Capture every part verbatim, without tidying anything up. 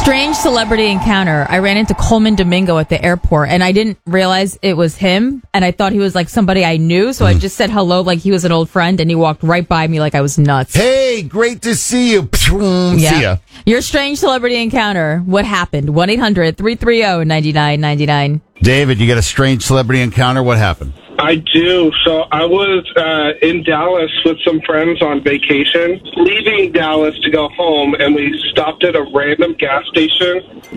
Strange celebrity encounter. I ran into Coleman Domingo at the airport, and I didn't realize it was him, and I thought he was like somebody I knew, so mm. I just said hello like he was an old friend, and he walked right by me like I was nuts. Hey, great to see you. Yeah. See ya. Your strange celebrity encounter. What happened? one eight hundred three three zero nine nine nine nine. David, you got a strange celebrity encounter. What happened? I do. So I was uh, in Dallas with some friends on vacation, leaving Dallas to go home, and we stopped at a random gas station,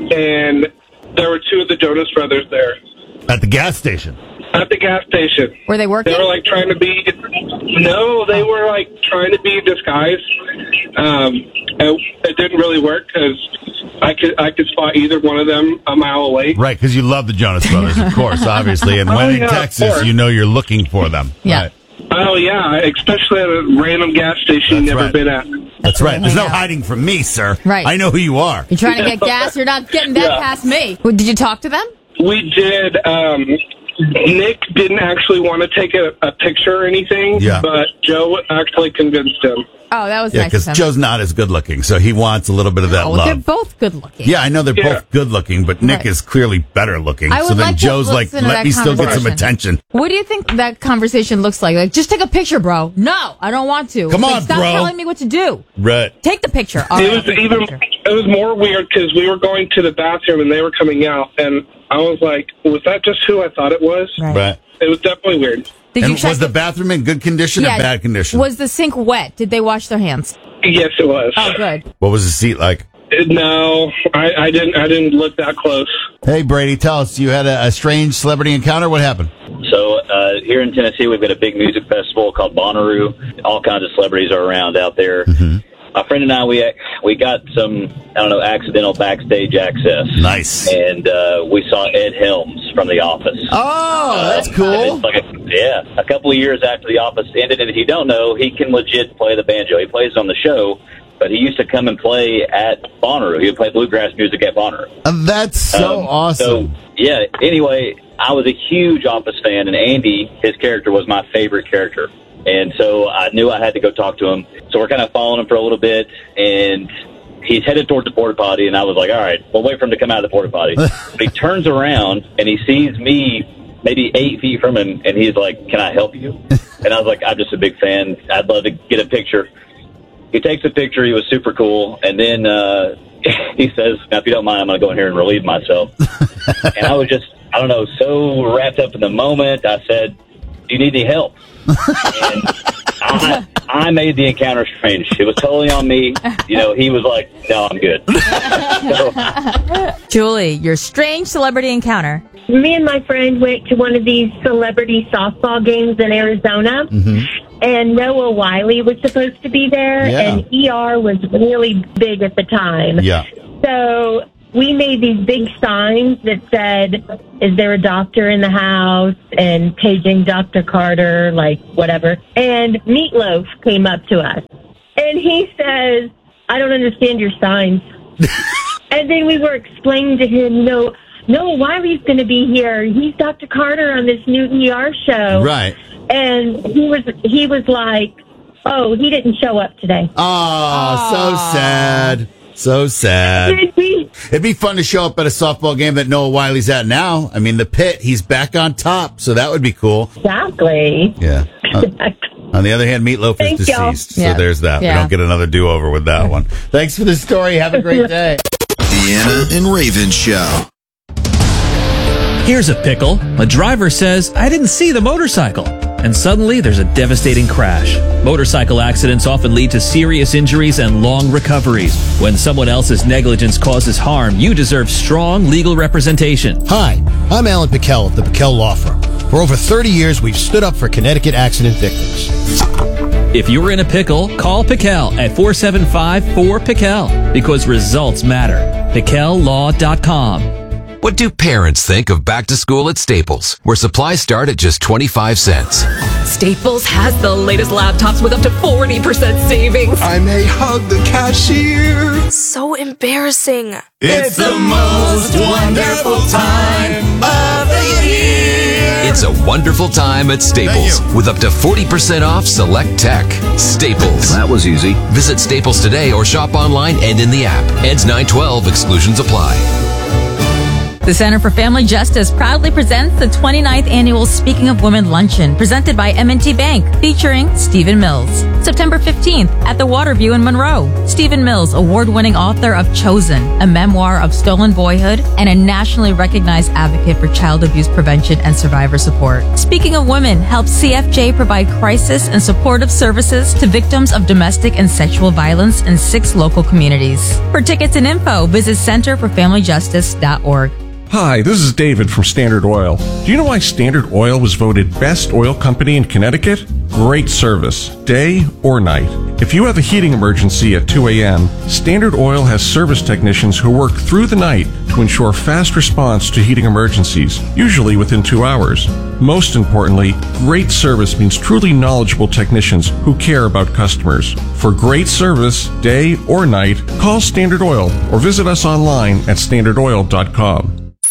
and there were two of the Jonas Brothers there. At the gas station? At the gas station. Were they working? They were like trying to be... No, they were like trying to be disguised. Um, it, it didn't really work because I could I could spot either one of them a mile away. Right, because you love the Jonas Brothers, of course, obviously. And oh, when yeah, in Texas, you know you're looking for them. Yeah. Right. Oh, yeah, especially at a random gas station you've never right. been at. That's right. There's no hiding from me, sir. Right. I know who you are. You're trying to get gas, you're not getting that Yeah. past me. Well, did you talk to them? We did. Um, Nick didn't actually want to take a, a picture or anything, Yeah. but Joe actually convinced him. Oh, that was Yeah, nice because of him. Joe's not as good looking, so he wants a little bit of that Oh, love. they're both good looking. Yeah, I know they're Yeah. both good looking, but Nick Right. is clearly better looking. I would So then like to Joe's like, listen to let that me still get some conversation. attention. What do you think that conversation looks like? Like, just take a picture, bro. No, I don't want to. Come Like, on, stop bro. telling me what to do. Right. Take the picture. All It right, I'll was take the even. picture. It was more weird because we were going to the bathroom and they were coming out, and I was like, "Was that just who I thought it was?" Right. Right. It was definitely weird. Did And you check was the it? bathroom in good condition Yeah. or bad condition? Was the sink wet? Did they wash their hands? Yes, it was. Oh, good. What was the seat like? No, I, I didn't. I didn't look that close. Hey, Brady, tell us, you had a, a strange celebrity encounter. What happened? So uh, here in Tennessee, we've got a big music festival called Bonnaroo. All kinds of celebrities are around out there. Mm-hmm. My friend and I, we we got some, I don't know, accidental backstage access. Nice. And uh, we saw Ed Helms from The Office. Oh, that's Uh, cool. it's Like a, yeah, a couple of years after The Office ended. And if you don't know, he can legit play the banjo. He plays on the show, but he used to come and play at Bonnaroo. He would play bluegrass music at Bonnaroo. Uh, that's so Um, awesome. So, yeah, anyway, I was a huge Office fan, and Andy, his character, was my favorite character. And so I knew I had to go talk to him. So we're kind of following him for a little bit, and he's headed towards the porta potty, and I was like, all right, we'll wait for him to come out of the porta potty. But he turns around, and he sees me maybe eight feet from him, and he's like, can I help you? And I was like, I'm just a big fan. I'd love to get a picture. He takes a picture. He was super cool. And then uh, he says, now, if you don't mind, I'm going to go in here and relieve myself. And I was just, I don't know, so wrapped up in the moment. I said, do you need any help? And I, I made the encounter strange. It was totally on me. You know, he was like, no, I'm good. So, Julie, your strange celebrity encounter. Me and my friend went to one of these celebrity softball games in Arizona, Mm-hmm. and Noah Wiley was supposed to be there, Yeah. and E R was really big at the time. Yeah. So we made these big signs that said, is there a doctor in the house? And paging Doctor Carter, like whatever. And Meatloaf came up to us. And he says, I don't understand your signs. And then we were explaining to him, you know, Noah Wiley's going to be here. He's Doctor Carter on this new E R show. Right. And he was he was like, oh, he didn't show up today. Oh, so sad. So sad. Did we? It'd be fun to show up at a softball game that Noah Wiley's at now. I mean, the pit, he's back on top, so that would be cool. Exactly. Yeah. Uh, on the other hand, Meatloaf Thank is y'all. deceased, so Yeah. there's that. Yeah. We don't get another do-over with that one. Thanks for the story. Have a great day. Deanna and Raven Show. Here's a pickle. A driver says, I didn't see the motorcycle. And suddenly there's a devastating crash. Motorcycle accidents often lead to serious injuries and long recoveries. When someone else's negligence causes harm, you deserve strong legal representation. Hi, I'm Alan Pickell of the Pickell Law Firm. For over thirty years, we've stood up for Connecticut accident victims. If you're in a pickle, call Pickell at four seven five four Pickell because results matter. Pickell Law dot com. What do parents think of back to school at Staples, where supplies start at just twenty-five cents? Staples has the latest laptops with up to forty percent savings. I may hug the cashier. So embarrassing. It's the most wonderful time of the year. It's It's a wonderful time at Staples with up to forty percent off select tech. Staples. That was easy. Visit Staples today or shop online and in the app. Ends nine twelve. Exclusions apply. The Center for Family Justice proudly presents the twenty-ninth Annual Speaking of Women Luncheon, presented by M and T Bank, featuring Stephen Mills. September fifteenth at the Waterview in Monroe. Stephen Mills, award-winning author of Chosen, a memoir of stolen boyhood, and a nationally recognized advocate for child abuse prevention and survivor support. Speaking of Women helps C F J provide crisis and supportive services to victims of domestic and sexual violence in six local communities. For tickets and info, visit center for family justice dot org. Hi, this is David from Standard Oil. Do you know why Standard Oil was voted best oil company in Connecticut? Great service, day or night. If you have a heating emergency at two a.m., Standard Oil has service technicians who work through the night to ensure fast response to heating emergencies, usually within two hours. Most importantly, great service means truly knowledgeable technicians who care about customers. For great service, day or night, call Standard Oil or visit us online at standard oil dot com.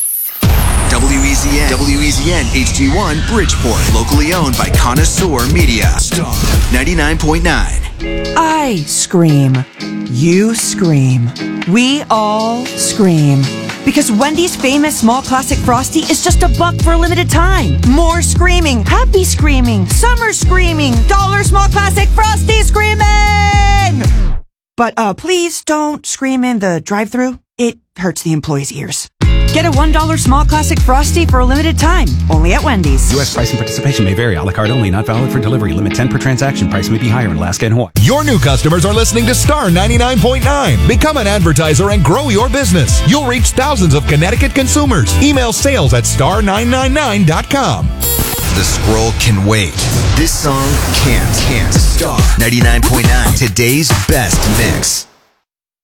W E Z N, W E Z N H D one Bridgeport, locally owned by Connoisseur Media. Star ninety-nine point nine. I scream. You scream. We all scream. Because Wendy's famous small classic Frosty is just a buck for a limited time. More screaming, happy screaming, summer screaming, dollar small classic Frosty screaming! But uh, please don't scream in the drive-thru. It hurts the employees' ears. Get a one dollar small classic Frosty for a limited time, only at Wendy's. U S price and participation may vary. A la carte only, not valid for delivery. Limit ten per transaction. Price may be higher in Alaska and Hawaii. Your new customers are listening to Star ninety-nine point nine. Become an advertiser and grow your business. You'll reach thousands of Connecticut consumers. Email sales at star nine nine nine dot com. The scroll can wait. This song can't. Can't. Star ninety-nine point nine. Today's best mix.